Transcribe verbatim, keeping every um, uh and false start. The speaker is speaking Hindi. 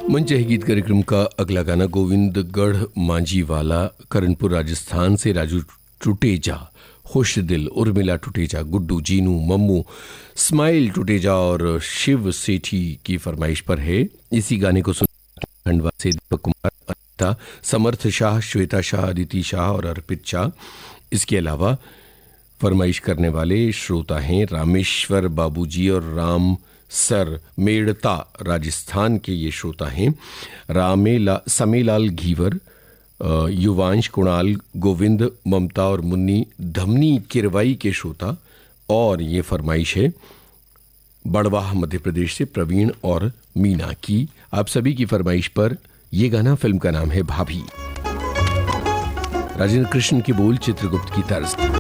मंच है गीत कार्यक्रम का अगला गाना गोविंदगढ़ मांझीवाला करणपुर राजस्थान से राजू टुटेजा, खुश दिल, उर्मिला टुटेजा, गुड्डू, जीनू, मम्मू, स्माइल टुटेजा और शिव सेठी की फरमाइश पर है। इसी गाने को सुन खंडवा से दीपक कुमार, अनिता, समर्थ शाह, श्वेता शाह, अदिति शाह और अर्पित शाह। इसके अलावा फरमाइश करने वाले श्रोता हैं रामेश्वर बाबूजी और राम सर मेड़ता, राजस्थान के ये श्रोता हैं। रामेला समेलाल घीवर, युवांश, कुणाल, गोविंद, ममता और मुन्नी धमनी किरवाई के श्रोता। और ये फरमाइश है बड़वाह मध्य प्रदेश से प्रवीण और मीना की। आप सभी की फरमाइश पर यह गाना, फिल्म का नाम है भाभी। राजेंद्र कृष्ण के बोल, चित्रगुप्त की तर्ज।